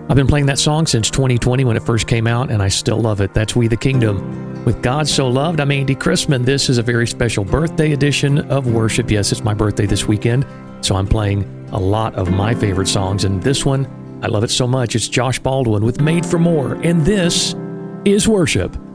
I've been playing that song since 2020 when it first came out, and I still love it. That's We the Kingdom. With God So Loved, I'm Andy Chrisman. This is a very special birthday edition of worship. Yes, it's my birthday this weekend, so I'm playing a lot of my favorite songs, and this one, I love it so much. It's Josh Baldwin with Made for More, and this is worship.